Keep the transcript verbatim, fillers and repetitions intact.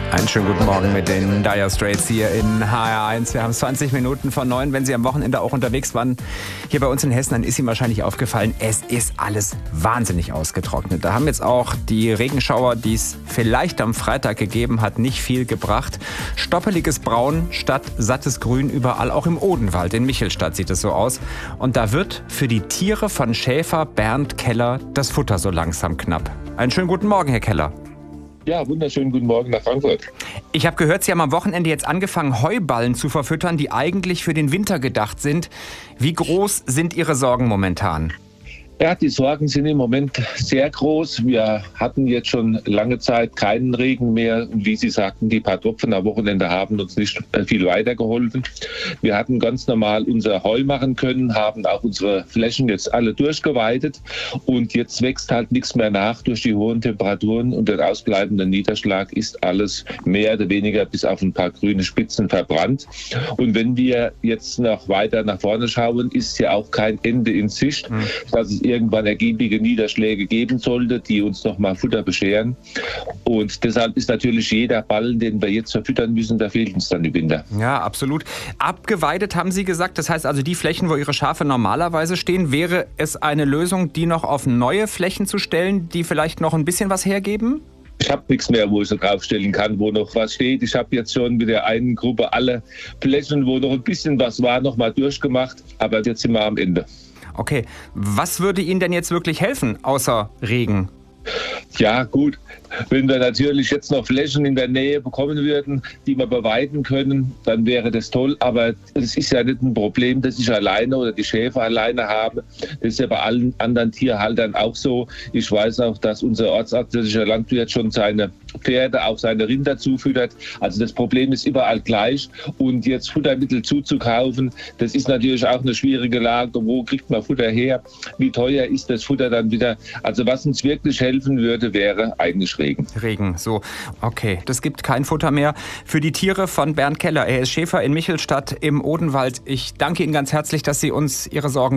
Einen schönen guten Morgen mit den Dire Straits hier in H R eins. Wir haben zwanzig Minuten vor neun. Wenn Sie am Wochenende auch unterwegs waren, hier bei uns in Hessen, dann ist Ihnen wahrscheinlich aufgefallen, es ist alles wahnsinnig ausgetrocknet. Da haben jetzt auch die Regenschauer, die es vielleicht am Freitag gegeben hat, nicht viel gebracht. Stoppeliges Braun statt sattes Grün überall, auch im Odenwald. In Michelstadt sieht es so aus. Und da wird für die Tiere von Schäfer Bernd Keller das Futter so langsam knapp. Einen schönen guten Morgen, Herr Keller. Ja, wunderschönen guten Morgen nach Frankfurt. Ich habe gehört, Sie haben am Wochenende jetzt angefangen, Heuballen zu verfüttern, die eigentlich für den Winter gedacht sind. Wie groß sind Ihre Sorgen momentan? Ja, die Sorgen sind im Moment sehr groß. Wir hatten jetzt schon lange Zeit keinen Regen mehr. Und wie Sie sagten, die paar Tropfen am Wochenende haben uns nicht viel weitergeholfen. Wir hatten ganz normal unser Heu machen können, haben auch unsere Flächen jetzt alle durchgeweidet. Und jetzt wächst halt nichts mehr nach durch die hohen Temperaturen und den ausbleibenden Niederschlag ist alles mehr oder weniger bis auf ein paar grüne Spitzen verbrannt. Und wenn wir jetzt noch weiter nach vorne schauen, ist ja auch kein Ende in Sicht, mhm. dass es irgendwann ergiebige Niederschläge geben sollte, die uns nochmal Futter bescheren. Und deshalb ist natürlich jeder Ballen, den wir jetzt verfüttern müssen, da fehlt uns dann im Winter. Ja, absolut. Abgeweidet haben Sie gesagt, das heißt also die Flächen, wo Ihre Schafe normalerweise stehen, wäre es eine Lösung, die noch auf neue Flächen zu stellen, die vielleicht noch ein bisschen was hergeben? Ich habe nichts mehr, wo ich so draufstellen kann, wo noch was steht. Ich habe jetzt schon mit der einen Gruppe alle Flächen, wo noch ein bisschen was war, noch mal durchgemacht. Aber jetzt sind wir am Ende. Okay, was würde Ihnen denn jetzt wirklich helfen, außer Regen? Ja gut, wenn wir natürlich jetzt noch Flächen in der Nähe bekommen würden, die wir beweiden können, dann wäre das toll. Aber es ist ja nicht ein Problem, das ich alleine oder die Schäfer alleine habe. Das ist ja bei allen anderen Tierhaltern auch so. Ich weiß auch, dass unser ortsansässiger Landwirt schon seine Pferde, auch seine Rinder zufüttert. Also das Problem ist überall gleich. Und jetzt Futtermittel zuzukaufen, das ist natürlich auch eine schwierige Lage. Wo kriegt man Futter her? Wie teuer ist das Futter dann wieder? Also was uns wirklich helfen würde, wäre eigentlich Regen. Regen, so. Okay, das gibt kein Futter mehr für die Tiere von Bernd Keller. Er ist Schäfer in Michelstadt im Odenwald. Ich danke Ihnen ganz herzlich, dass Sie uns Ihre Sorgen